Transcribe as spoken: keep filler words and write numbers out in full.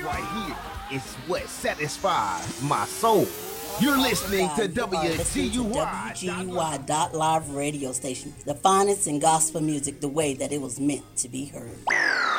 right here is what satisfies my soul. You're listening to W G U Y. W G U Y dot live radio station, the finest in gospel music, the way that it was meant to be heard.